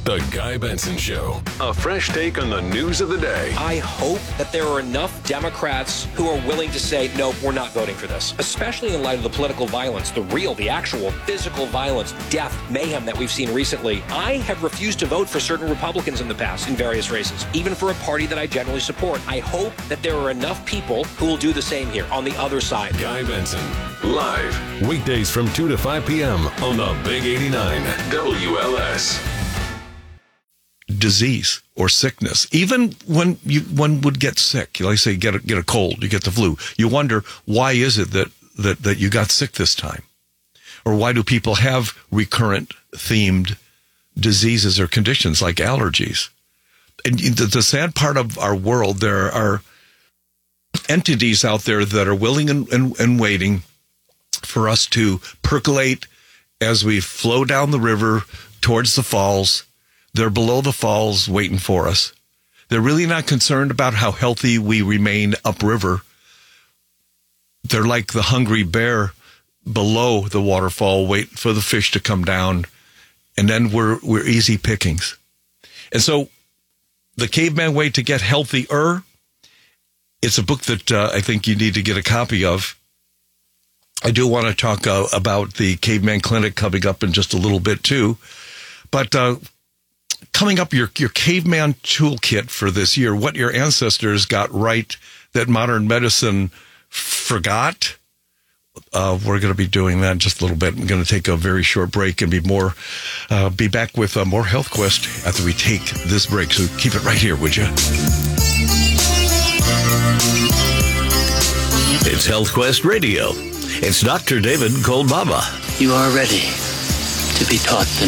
The Guy Benson Show. A fresh take on the news of the day. I hope that there are enough Democrats who are willing to say, no, we're not voting for this, especially in light of the political violence, the actual physical violence, death, mayhem that we've seen recently. I have refused to vote for certain Republicans in the past in various races, even for a party that I generally support. I hope that there are enough people who will do the same here on the other side. Guy Benson, live, weekdays from 2 to 5 p.m. on the Big 89 WLS. Disease or sickness, even when one would get sick, like say get a cold, you get the flu, you wonder, why is it that you got sick this time? Or why do people have recurrent themed diseases or conditions like allergies? And the sad part of our world, there are entities out there that are willing and waiting for us to percolate as we flow down the river towards the falls. They're below the falls waiting for us. They're really not concerned about how healthy we remain upriver. They're like the hungry bear below the waterfall, wait for the fish to come down, and then we're easy pickings. And so The Caveman Way to Get Healthier, it's a book that I think you need to get a copy of. I do want to talk about the Caveman Clinic coming up in just a little bit too. But coming up, your caveman toolkit for this year, what your ancestors got right that modern medicine forgot. We're going to be doing that in just a little bit. I'm going to take a very short break and be back with more Health Quest after we take this break. So keep it right here, would you? It's Health Quest Radio. It's Dr. David Kolbaba. You are ready to be taught the